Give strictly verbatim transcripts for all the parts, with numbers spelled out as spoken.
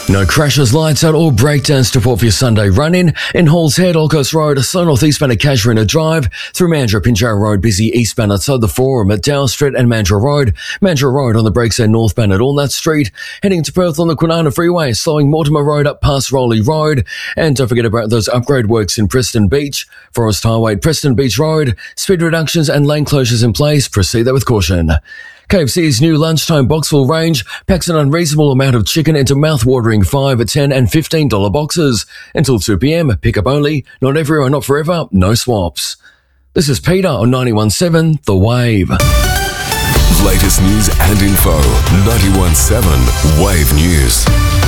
No crashes, lights out or breakdowns to report for your Sunday run-in. In Halls Head, Old Coast Road, slow north eastbound at Casuarina Drive, through Mandurah, Pinjarra Road, busy eastbound outside the Forum at Dow Street and Mandurah Road. Mandurah Road on the brakes end northbound at Allnut Street. Heading to Perth on the Kwinana Freeway, slowing Mortimer Road up past Rowley Road. And don't forget about those upgrade works in Preston Beach. Forest Highway at Preston Beach Road. Speed reductions and lane closures in place. Proceed there with caution. K F C's new lunchtime Boxful range packs an unreasonable amount of chicken into mouth-watering five, ten and fifteen dollars boxes. Until two p.m, pick up only, not everywhere, not forever, no swaps. This is Peter on ninety-one point seven The Wave. Latest news and info, ninety-one point seven Wave News.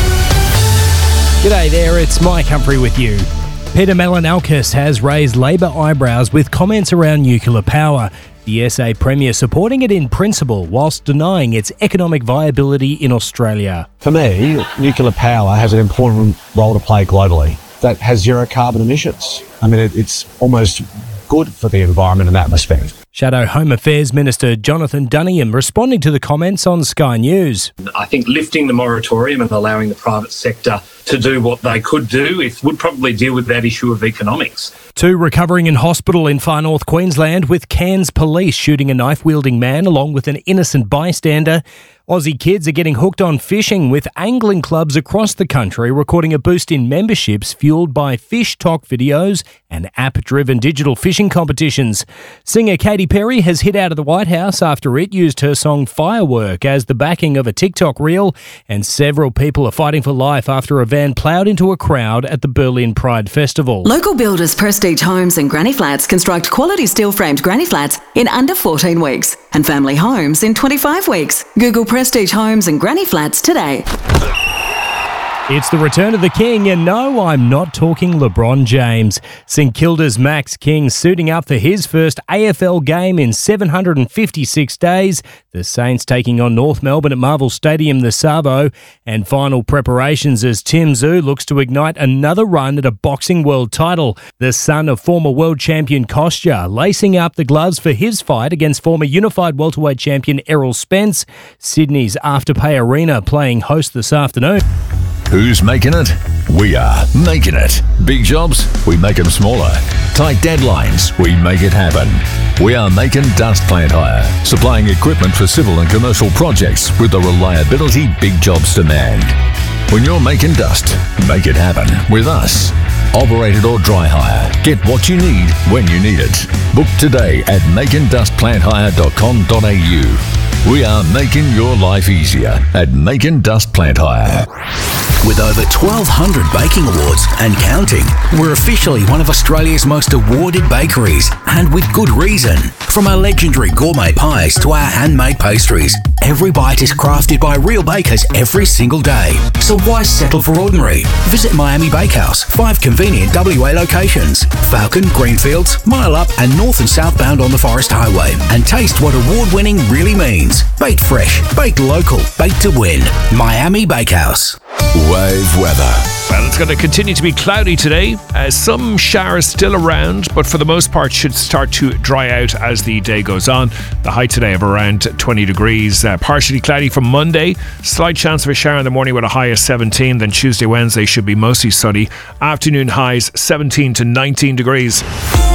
G'day there, it's Mike Humphrey with you. Peter Malinalkis has raised Labor eyebrows with comments around nuclear power. The S A Premier supporting it in principle whilst denying its economic viability in Australia. For me, nuclear power has an important role to play globally that has zero carbon emissions. I mean, it, it's almost good for the environment in that respect. Shadow Home Affairs Minister Jonathan Duniam responding to the comments on Sky News. I think lifting the moratorium and allowing the private sector to do what they could do, it would probably deal with that issue of economics. Two recovering in hospital in far north Queensland with Cairns police shooting a knife-wielding man along with an innocent bystander. Aussie kids are getting hooked on fishing with angling clubs across the country recording a boost in memberships fueled by fish talk videos and app-driven digital fishing competitions. Singer Katy Perry has hid out of the White House after it used her song Firework as the backing of a TikTok reel, and several people are fighting for life after a van ploughed into a crowd at the Berlin Pride Festival. Local builders Prestige Homes and Granny Flats construct quality steel-framed granny flats in under fourteen weeks and family homes in twenty-five weeks. Google Prestige Homes and Granny Flats today. It's the return of the King, and no, I'm not talking LeBron James. St Kilda's Max King suiting up for his first A F L game in seven hundred fifty-six days. The Saints taking on North Melbourne at Marvel Stadium this Savo. And final preparations as Tim Tszyu looks to ignite another run at a boxing world title. The son of former world champion Kostya lacing up the gloves for his fight against former unified welterweight champion Errol Spence. Sydney's Afterpay Arena playing host this afternoon. Who's making it? We are making it. Big jobs? We make them smaller. Tight deadlines? We make it happen. We are making Dust Plant Hire, supplying equipment for civil and commercial projects with the reliability big jobs demand. When you're making dust, make it happen with us. Operated or dry hire. Get what you need when you need it. Book today at making dust plant hire dot com dot a u. We are making your life easier at Making Dust Plant Hire. With over twelve hundred baking awards and counting, we're officially one of Australia's most awarded bakeries, and with good reason. From our legendary gourmet pies to our handmade pastries, every bite is crafted by real bakers every single day. So why settle for ordinary? Visit Miami Bakehouse, five convenient W A locations, Falcon, Greenfields, Mile Up and north and southbound on the Forest Highway, and taste what award-winning really means. Baked fresh, baked local, baked to win. Miami Bakehouse. Wave weather. Well, it's going to continue to be cloudy today. Uh, some showers still around, but for the most part should start to dry out as the day goes on. The high today of around twenty degrees. Uh, partially cloudy from Monday. Slight chance of a shower in the morning with a high of seventeen. Then Tuesday, Wednesday should be mostly sunny. Afternoon highs seventeen to nineteen degrees.